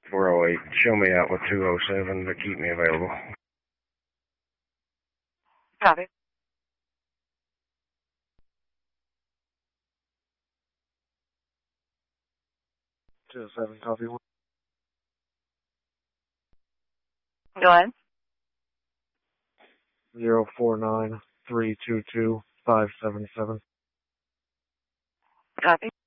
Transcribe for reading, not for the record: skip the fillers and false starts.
408. Show me out with 207 to keep me available. Copy. 207, copy 1. Go ahead. 049-322-577. Copy.